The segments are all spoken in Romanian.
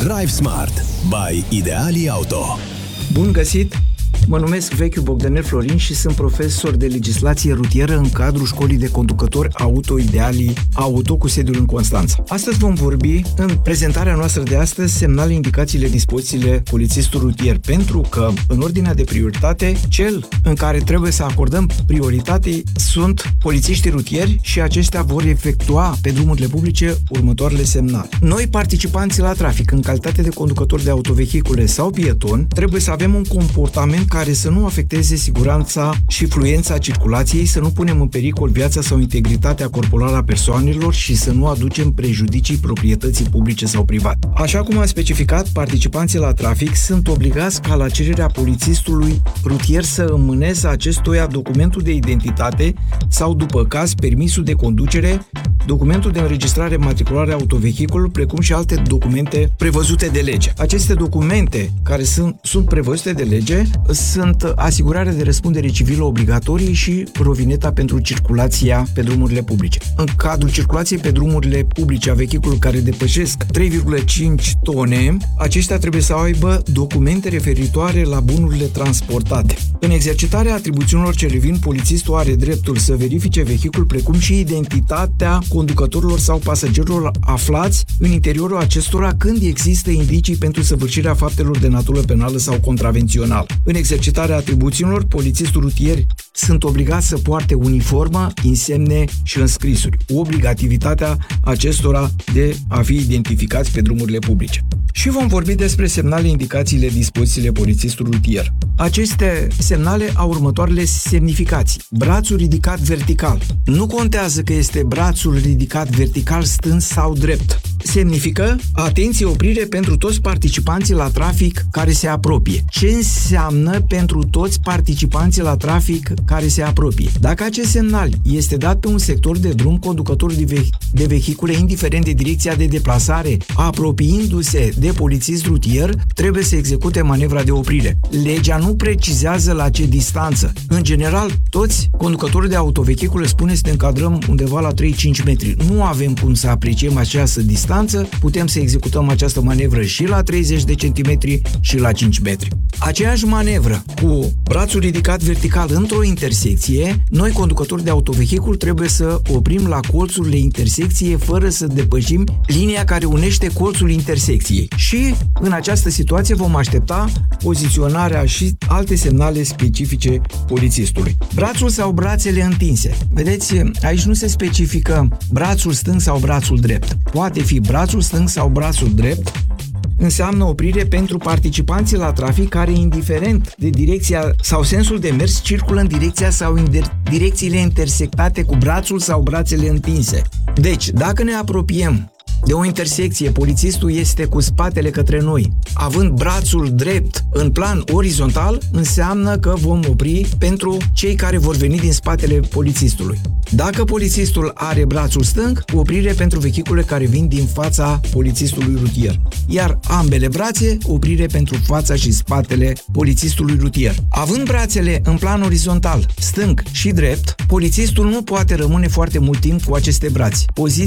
Drive Smart by Ideali Auto. Bun găsit! Mă numesc Vechiu Bogdanel Florin și sunt profesor de legislație rutieră în cadrul școlii de conducători auto Ideali Auto cu sediul în Constanța. Astăzi vom vorbi, în prezentarea noastră de astăzi, semnale, indicațiile, dispozițiile polițistului rutier, pentru că, în ordinea de prioritate, cel în care trebuie să acordăm prioritate sunt polițiștii rutieri și aceștia vor efectua pe drumurile publice următoarele semnale. Noi, participanții la trafic, în calitate de conducători de autovehicule sau pietoni, trebuie să avem un comportament care să nu afecteze siguranța și fluența circulației, să nu punem în pericol viața sau integritatea corporală a persoanelor și să nu aducem prejudicii proprietății publice sau private. Așa cum am specificat, participanții la trafic sunt obligați ca la cererea polițistului rutier să înmâneze acestuia documentul de identitate sau, după caz, permisul de conducere, documentul de înregistrare matriculare a autovehiculului, precum și alte documente prevăzute de lege. Aceste documente care sunt prevăzute de lege sunt asigurarea de răspundere civilă obligatorie și rovineta pentru circulația pe drumurile publice. În cadrul circulației pe drumurile publice a vehiculului care depășesc 3,5 tone, aceștia trebuie să aibă documente referitoare la bunurile transportate. În exercitarea atribuțiunilor ce revin, polițistul are dreptul să verifice vehiculul, precum și identitatea conducătorilor sau pasagerilor aflați în interiorul acestora când există indicii pentru săvârșirea faptelor de natură penală sau contravențională. În exercitarea atribuțiilor, polițistul rutieri sunt obligați să poarte uniformă, insemne și înscrisuri. Obligativitatea acestora de a fi identificați pe drumurile publice. Și vom vorbi despre semnale, indicațiile, dispozițiile polițistului rutier. Aceste semnale au următoarele semnificații. Brațul ridicat vertical. Nu contează că este brațul ridicat vertical stând sau drept. Semnifică, atenție, oprire pentru toți participanții la trafic care se apropie. Ce înseamnă pentru toți participanții la trafic care se apropie? Dacă acest semnal este dat pe un sector de drum, conducătorul de vehicule, indiferent de direcția de deplasare, apropiindu-se de polițist rutier, trebuie să execute manevra de oprire. Legea nu precizează la ce distanță. În general, toți conducătorii de autovehicule spune să ne încadrăm undeva la 3-5 metri. Nu avem cum să apreciem această distanță, putem să executăm această manevră și la 30 de centimetri și la 5 metri. Aceeași manevră cu brațul ridicat vertical într-o intersecție, noi, conducători de autovehicul, trebuie să oprim la colțurile intersecției fără să depășim linia care unește colțul intersecției. Și în această situație vom aștepta poziționarea și alte semnale specifice polițistului. Brațul sau brațele întinse. Vedeți, aici nu se specifică brațul stâng sau brațul drept. Poate fi brațul stâng sau brațul drept. Înseamnă oprire pentru participanții la trafic care, indiferent de direcția sau sensul de mers, circulă în direcția sau în direcțiile intersectate cu brațul sau brațele întinse. Deci, dacă ne apropiem de o intersecție, polițistul este cu spatele către noi, având brațul drept în plan orizontal, înseamnă că vom opri pentru cei care vor veni din spatele polițistului. Dacă polițistul are brațul stâng, oprire pentru vehicule care vin din fața polițistului rutier. Iar ambele brațe, oprire pentru fața și spatele polițistului rutier. Având brațele în plan orizontal, stâng și drept, polițistul nu poate rămâne foarte mult timp cu aceste brațe.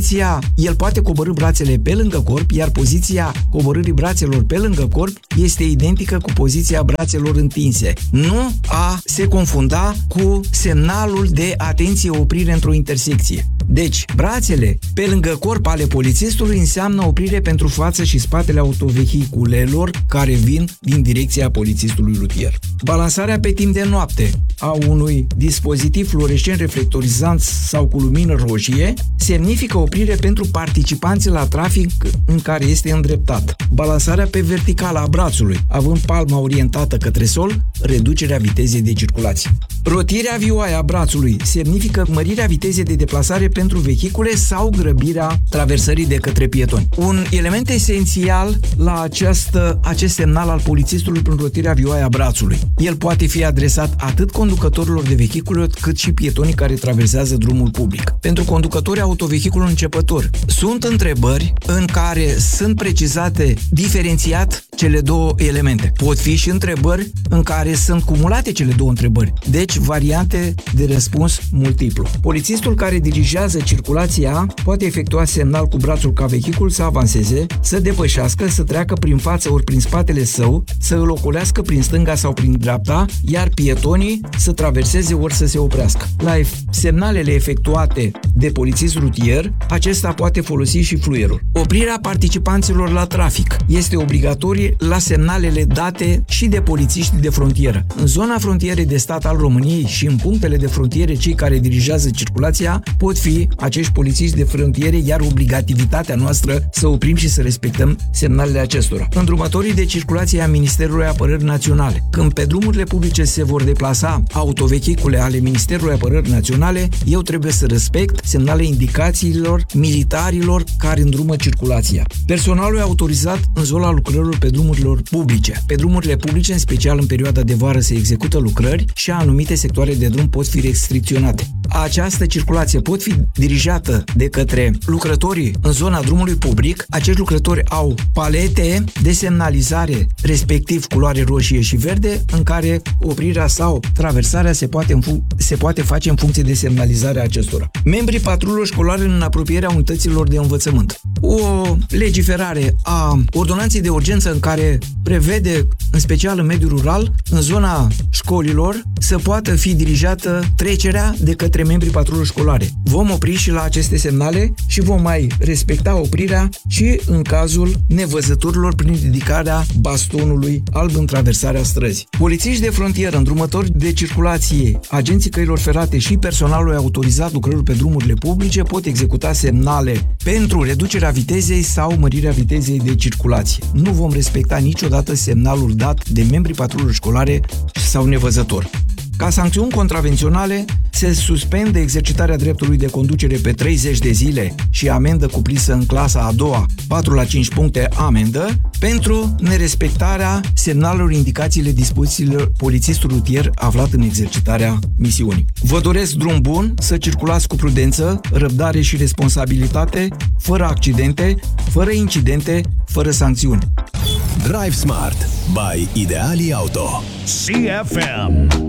El poate coborî brațele pe lângă corp, iar poziția coborârii brațelor pe lângă corp este identică cu poziția brațelor întinse. Nu a se confunda cu semnalul de atenție, oprire într-o intersecție. Deci, brațele pe lângă corp ale polițistului înseamnă oprire pentru față și spatele autovehiculelor care vin din direcția polițistului rutier. Balansarea pe timp de noapte a unui dispozitiv fluorescent reflectorizant sau cu lumină roșie semnifică oprire pentru participanții la trafic în care este îndreptat. Balansarea pe verticală a brațului, având palma orientată către sol, reducerea vitezei de circulație. Rotirea vioaie a brațului semnifică mărirea vitezei de deplasare pentru vehicule sau grăbirea traversării de către pietoni. Un element esențial la acest semnal al polițistului prin rotirea vioaie a brațului. El poate fi adresat atât conducătorilor de vehicule cât și pietonii care traversează drumul public. Pentru conducătorii autovehiculului începători, sunt întrebări în care care sunt precizate diferențiat cele două elemente. Pot fi și întrebări în care sunt cumulate cele două întrebări. Deci, variante de răspuns multiplu. Polițistul care dirigează circulația poate efectua semnal cu brațul ca vehicul să avanseze, să depășească, să treacă prin față ori prin spatele său, să îl ocolească prin stânga sau prin dreapta, iar pietonii să traverseze ori să se oprească. La semnalele efectuate de polițist rutier, acesta poate folosi și fluierul. Oprirea participanților la trafic este obligatorie la semnalele date și de polițiști de frontieră. În zona frontierei de stat al României și în punctele de frontiere, cei care dirigează circulația pot fi acești polițiști de frontiere, iar obligativitatea noastră să oprim și să respectăm semnalele acestora. Îndrumătorii de circulație a Ministerului Apărării Naționale. Când pe drumurile publice se vor deplasa autovehicule ale Ministerului Apărării Naționale, eu trebuie să respect semnalele indicațiilor militarilor care îndrumă circulația. Personalul e autorizat în zona lucrărilor pe drumurilor publice. Pe drumurile publice, în special în perioada de vară, se execută lucrări și anumite sectoare de drum pot fi restricționate. Această circulație pot fi dirijată de către lucrătorii în zona drumului public. Acești lucrători au palete de semnalizare, respectiv culoare roșie și verde, în care oprirea sau traversarea se poate face în funcție de semnalizarea acestora. Membrii patrulelor școlare în apropierea unităților de învățământ. O legiferare a ordonanței de urgență în care prevede, în special în mediul rural, în zona școlilor, să poată fi dirijată trecerea de către membrii patrulelor școlare. Vom opri și la aceste semnale și vom mai respecta oprirea și în cazul nevăzăturilor prin ridicarea bastonului alb în traversarea străzii. Polițiști de frontieră, îndrumători de circulație, agenții căilor ferate și personalul autorizat lucrări pe drumurile publice pot executa semnale pentru reducerea vitezei sau mărirea vitezei de circulație. Nu vom respecta niciodată semnalul dat de membrii patrulelor școlare sau nevăzători. Ca sancțiuni contravenționale, se suspendă exercitarea dreptului de conducere pe 30 de zile și amendă cuprinsă în clasa a doua, 4 la 5 puncte amendă, pentru nerespectarea semnalelor, indicațiile, dispozițiilor polițistului rutier aflat în exercitarea misiunii. Vă doresc drum bun, să circulați cu prudență, răbdare și responsabilitate, fără accidente, fără incidente, fără sancțiuni. Drive Smart by Ideali Auto. CFM.